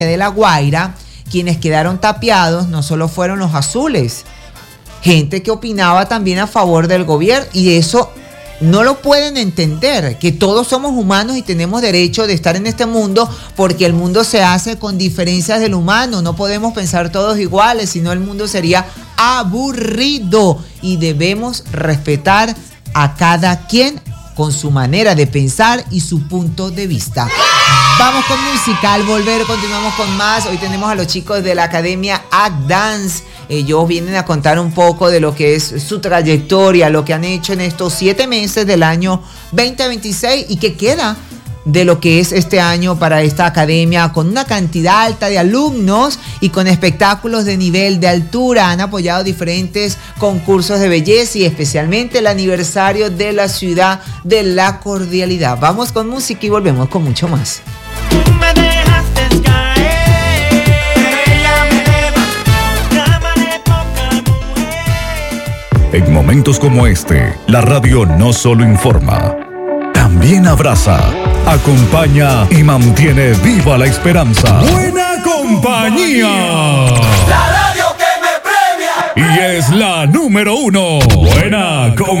de La Guaira, quienes quedaron tapiados no solo fueron los azules, gente que opinaba también a favor del gobierno, y eso no lo pueden entender, que todos somos humanos y tenemos derecho de estar en este mundo, porque el mundo se hace con diferencias del humano, no podemos pensar todos iguales, sino el mundo sería aburrido, y debemos respetar a cada quien con su manera de pensar y su punto de vista. Vamos con música, al volver continuamos con más. Hoy tenemos a los chicos de la Academia Act Dance. Ellos vienen a contar un poco de lo que es su trayectoria, lo que han hecho en estos 7 meses del año 2026 y qué queda de lo que es este año para esta academia, con una cantidad alta de alumnos y con espectáculos de nivel de altura. Han apoyado diferentes concursos de belleza y especialmente el aniversario de la ciudad de la cordialidad. Vamos con música y volvemos con mucho más. En momentos como este, la radio no solo informa, también abraza, acompaña y mantiene viva la esperanza. ¡Buena compañía! La radio que me premia. Y es la número 1. Buena compañía.